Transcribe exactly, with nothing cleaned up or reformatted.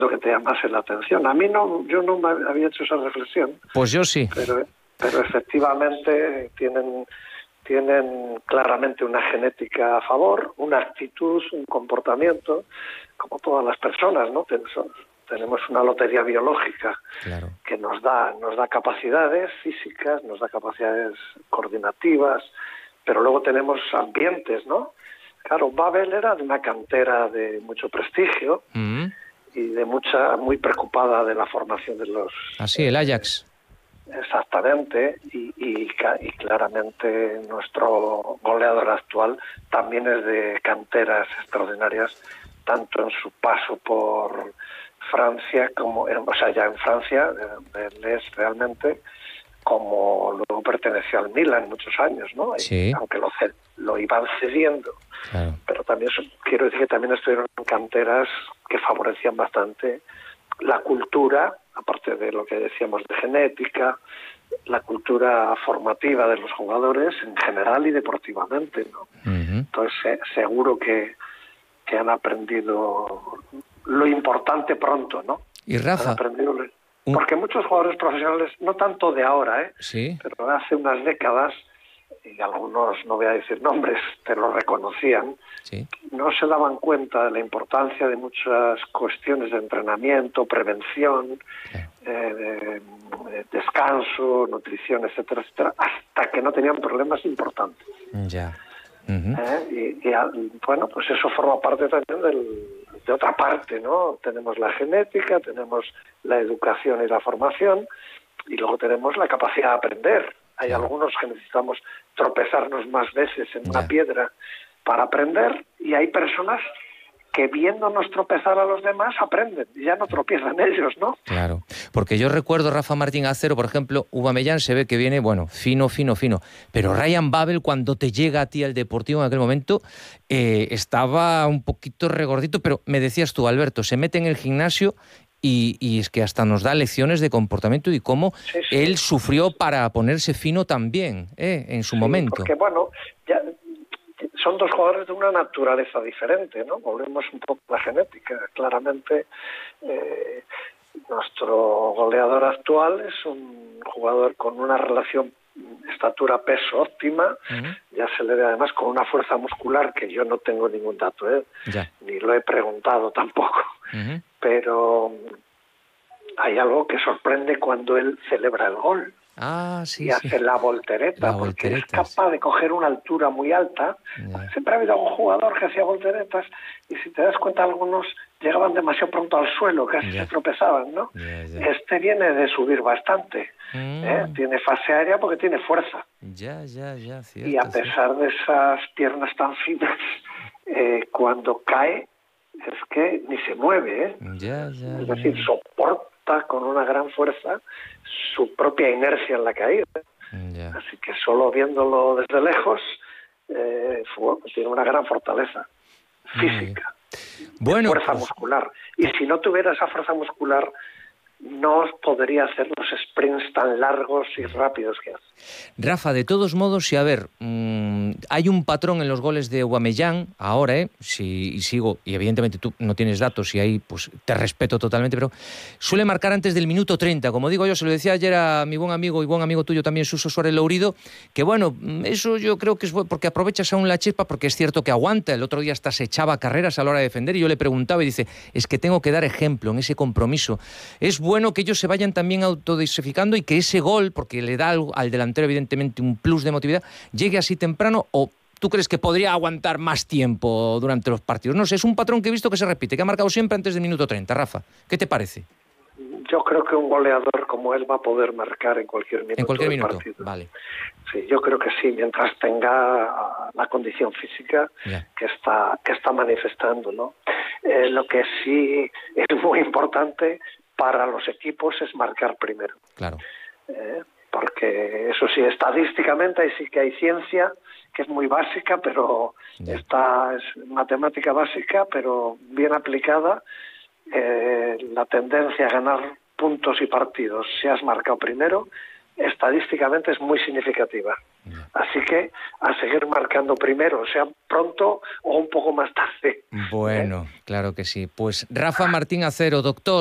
lo que te llamase la atención. A mí no, yo no me había hecho esa reflexión. Pues yo sí. Pero, pero efectivamente tienen, tienen claramente una genética a favor, una actitud, un comportamiento, como todas las personas, ¿no? Tenemos una lotería biológica, claro, que nos da, nos da capacidades físicas, nos da capacidades coordinativas, pero luego tenemos ambientes, ¿no? Claro, Babel era de una cantera de mucho prestigio, mm-hmm, y de mucha, muy preocupada de la formación de los... Así, el Ajax. Eh, exactamente, y, y, y claramente nuestro goleador actual también es de canteras extraordinarias, tanto en su paso por Francia, como, o sea, ya en Francia, él es realmente, como luego perteneció al Milan muchos años, ¿no? Sí. Y, aunque lo, lo iban cediendo. Claro. Pero también quiero decir que también estuvieron en canteras que favorecían bastante la cultura, aparte de lo que decíamos de genética, la cultura formativa de los jugadores en general y deportivamente, ¿no? Uh-huh. Entonces eh, seguro que, que han aprendido lo importante pronto, ¿no? Y Rafa, han aprendido lo... porque muchos jugadores profesionales, no tanto de ahora, ¿eh? Sí. Pero hace unas décadas, y algunos, no voy a decir nombres, te lo reconocían, sí, no se daban cuenta de la importancia de muchas cuestiones de entrenamiento, prevención, claro, eh, de, de descanso, nutrición, etcétera, etcétera, hasta que no tenían problemas importantes. Ya. Uh-huh. Eh, y, y bueno, pues eso forma parte también del, de otra parte, ¿no? Tenemos la genética, tenemos la educación y la formación, y luego tenemos la capacidad de aprender. Hay claro, algunos que necesitamos tropezarnos más veces en una ya. piedra para aprender, y hay personas que viéndonos tropezar a los demás aprenden, y ya no tropiezan ellos, ¿no? Claro, porque yo recuerdo Rafa Martín Acero, por ejemplo, Aubameyang se ve que viene, bueno, fino, fino, fino, pero Ryan Babel, cuando te llega a ti al Deportivo en aquel momento, eh, estaba un poquito regordito, pero me decías tú, Alberto, se mete en el gimnasio y, y es que hasta nos da lecciones de comportamiento y cómo sí, sí. él sufrió para ponerse fino también, ¿eh? en su sí, momento. Porque, bueno, ya... son dos jugadores de una naturaleza diferente, ¿no? Volvemos un poco a la genética. Claramente, eh, nuestro goleador actual es un jugador con una relación estatura-peso óptima, uh-huh, ya se le ve además con una fuerza muscular que yo no tengo ningún dato, ¿eh? Ya. Ni lo he preguntado tampoco, uh-huh, pero hay algo que sorprende cuando él celebra el gol. Ah, sí, y hace sí. la voltereta, la porque voltereta, es capaz sí. de coger una altura muy alta. Yeah. Siempre ha habido un jugador que hacía volteretas y si te das cuenta algunos llegaban demasiado pronto al suelo, casi yeah. se tropezaban, ¿no? Yeah, yeah. Este viene de subir bastante, mm. ¿eh? Tiene fase aérea porque tiene fuerza. Ya, ya, ya, cierto, y a pesar sí. de esas piernas tan finas, eh, cuando cae es que ni se mueve, ¿eh? Ya, ya, es ya. decir, soporta con una gran fuerza su propia inercia en la caída. Ya. Así que solo viéndolo desde lejos, eh, tiene una gran fortaleza física, bueno, fuerza pues... muscular. Y si no tuviera esa fuerza muscular, no podría hacer los sprints tan largos y rápidos que hace. Rafa, de todos modos, si a ver, mmm, hay un patrón en los goles de Aubameyang, ahora, ¿eh? Si y sigo, y evidentemente tú no tienes datos y ahí pues te respeto totalmente, pero suele marcar antes del minuto treinta, como digo yo, se lo decía ayer a mi buen amigo y buen amigo tuyo también, Suso Suárez Lourido, que bueno, eso yo creo que es bueno, porque aprovechas aún la chispa, porque es cierto que aguanta, el otro día hasta se echaba carreras a la hora de defender y yo le preguntaba y dice, es que tengo que dar ejemplo en ese compromiso. Es bueno que ellos se vayan también autodesificando y que ese gol, porque le da al, al delantero evidentemente un plus de emotividad, llegue así temprano, o tú crees que podría aguantar más tiempo durante los partidos. No sé, es un patrón que he visto que se repite, que ha marcado siempre antes del minuto treinta. Rafa, ¿qué te parece? Yo creo que un goleador como él va a poder marcar en cualquier minuto en cualquier del minuto, partido. Vale. Sí, yo creo que sí, mientras tenga la condición física yeah. que está que está manifestando, ¿no? Eh, lo que sí es muy importante para los equipos es marcar primero. Claro. Eh, porque eso sí, estadísticamente ahí sí que hay ciencia, que es muy básica, pero yeah. está, es matemática básica, pero bien aplicada, eh, la tendencia a ganar puntos y partidos, si has marcado primero, estadísticamente es muy significativa. Yeah. Así que a seguir marcando primero, sea pronto o un poco más tarde. Bueno, ¿eh? Claro que sí. Pues Rafa Martín Acero, doctor.